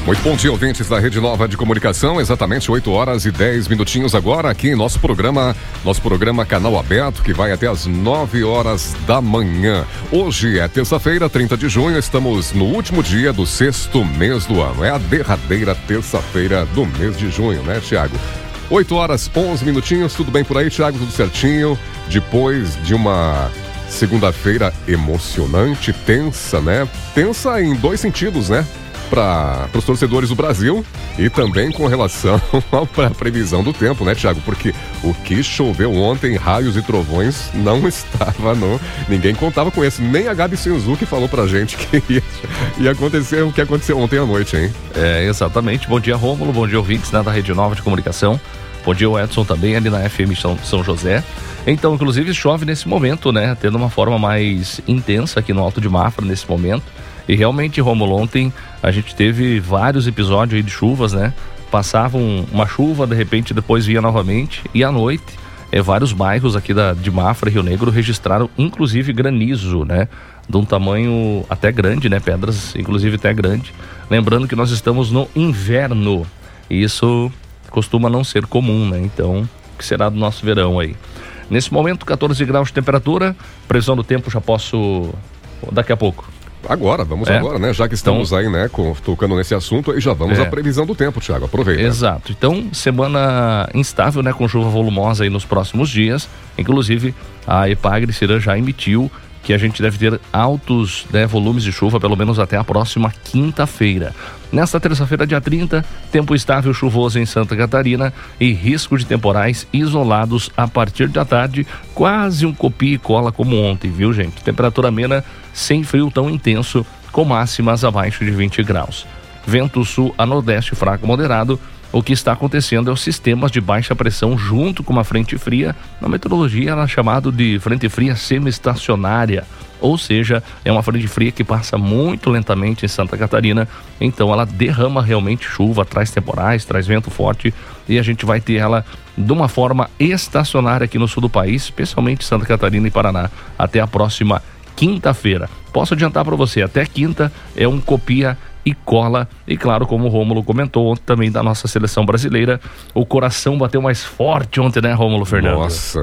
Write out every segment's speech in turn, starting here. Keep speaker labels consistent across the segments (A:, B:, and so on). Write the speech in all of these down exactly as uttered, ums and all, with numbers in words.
A: Muito bom dia, ouvintes da Rede Nova de Comunicação. Exatamente oito horas e dez minutinhos agora aqui em nosso programa, nosso programa Canal Aberto, que vai até as nove horas da manhã. Hoje é terça-feira, trinta de junho, estamos no último dia do sexto mês do ano. É a derradeira terça-feira do mês de junho, né, Thiago? oito horas, onze minutinhos, tudo bem por aí, Thiago? Tudo certinho? Depois de uma segunda-feira emocionante, tensa, né? Tensa em dois sentidos, né? Para os torcedores do Brasil e também com relação à previsão do tempo, né, Thiago? Porque o que choveu ontem, raios e trovões, não estava no... Ninguém contava com isso. Nem a Gabi Senzu que falou pra gente que ia, ia acontecer o que aconteceu ontem à noite, hein?
B: É, exatamente. Bom dia, Rômulo. Bom dia, ouvintes, né, da Rede Nova de Comunicação. Bom dia, o Edson também, ali na F M São, São José. Então, inclusive, chove nesse momento, né? Tendo uma forma mais intensa aqui no Alto de Mafra, nesse momento. E realmente, Rômulo, ontem a gente teve vários episódios aí de chuvas, né? Passava um, uma chuva, de repente depois vinha novamente. E à noite, é, vários bairros aqui da, de Mafra, Rio Negro, registraram inclusive granizo, né? De um tamanho até grande, né? Pedras, inclusive até grande. Lembrando que nós estamos no inverno. E isso costuma não ser comum, né? Então, o que será do nosso verão aí? Nesse momento, catorze graus de temperatura. Previsão do tempo já posso... daqui a pouco.
A: Agora, vamos
B: é.
A: agora, né? Já que estamos então, aí, né, com, tocando nesse assunto, aí já vamos é. à previsão do tempo, Thiago. Aproveita.
B: Exato. Então, semana instável, né, com chuva volumosa aí nos próximos dias. Inclusive, a Epagre Ciran já emitiu que a gente deve ter altos, né, volumes de chuva, pelo menos até a próxima quinta-feira. Nesta terça-feira, dia trinta, tempo estável chuvoso em Santa Catarina e risco de temporais isolados a partir da tarde, quase um copia e cola como ontem, viu, gente? Temperatura amena, sem frio tão intenso, com máximas abaixo de vinte graus. Vento sul a nordeste fraco moderado. O que está acontecendo é os sistemas de baixa pressão junto com uma frente fria. Na meteorologia ela é chamada de frente fria semi-estacionária, ou seja, é uma frente fria que passa muito lentamente em Santa Catarina, então ela derrama realmente chuva, traz temporais, traz vento forte e a gente vai ter ela de uma forma estacionária aqui no sul do país, especialmente Santa Catarina e Paraná, até a próxima quinta-feira. Posso adiantar para você, até quinta é um copia e cola, e claro, como o Rômulo comentou ontem também da nossa seleção brasileira, o coração bateu mais forte ontem, né, Rômulo Fernando?
A: Nossa,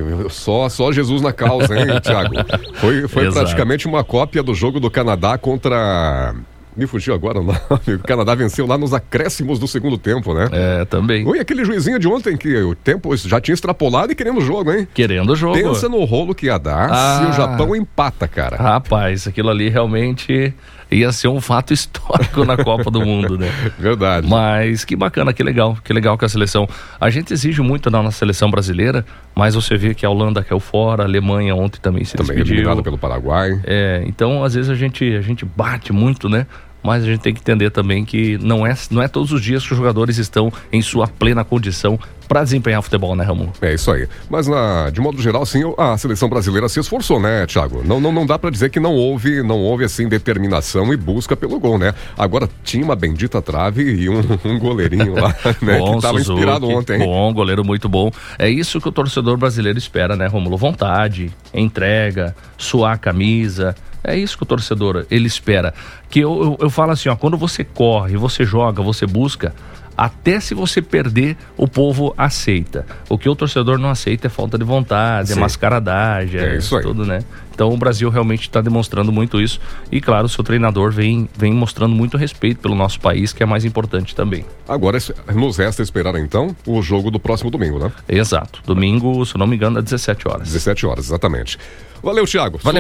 A: só, só Jesus na causa, hein, Thiago? Foi, foi praticamente uma cópia do jogo do Canadá contra... Me fugiu agora o nome. O Canadá venceu lá nos acréscimos do segundo tempo, né?
B: É, também.
A: Oi, aquele juizinho de ontem que o tempo já tinha extrapolado e querendo o jogo, hein?
B: Querendo o jogo.
A: Pensa no rolo que ia dar ah, se o Japão empata, cara.
B: Rapaz, aquilo ali realmente ia ser um fato histórico na Copa do Mundo, né?
A: Verdade.
B: Mas que bacana, que legal, que legal que a seleção... A gente exige muito na nossa seleção brasileira, mas você vê que a Holanda caiu fora, a Alemanha ontem também se
A: também
B: despediu.
A: Eliminado pelo Paraguai.
B: É, então às vezes a gente, a gente bate muito, né? Mas a gente tem que entender também que não é, não é todos os dias que os jogadores estão em sua plena condição para desempenhar futebol, né, Ramon?
A: É isso aí. Mas, na, de modo geral, sim, a seleção brasileira se esforçou, né, Thiago? Não, não, não dá para dizer que não houve, não houve, assim, determinação e busca pelo gol, né? Agora, tinha uma bendita trave e um, um goleirinho lá, né,
B: bom,
A: que tava
B: Suzuki,
A: inspirado ontem. Hein?
B: Bom, goleiro muito bom. É isso que o torcedor brasileiro espera, né, Rômulo? Vontade, entrega, suar a camisa... É isso que o torcedor, ele espera. Que eu, eu, eu falo assim, ó, quando você corre, você joga, você busca, até se você perder, o povo aceita. O que o torcedor não aceita é falta de vontade, Sim. é mascaradagem, é, é isso aí. Tudo, né? Então o Brasil realmente está demonstrando muito isso. E claro, o seu treinador vem, vem mostrando muito respeito pelo nosso país, que é mais importante também.
A: Agora nos resta esperar então o jogo do próximo domingo, né?
B: Exato. Domingo, se eu não me engano, às dezessete horas.
A: dezessete horas, exatamente. Valeu, Thiago.
B: Valeu.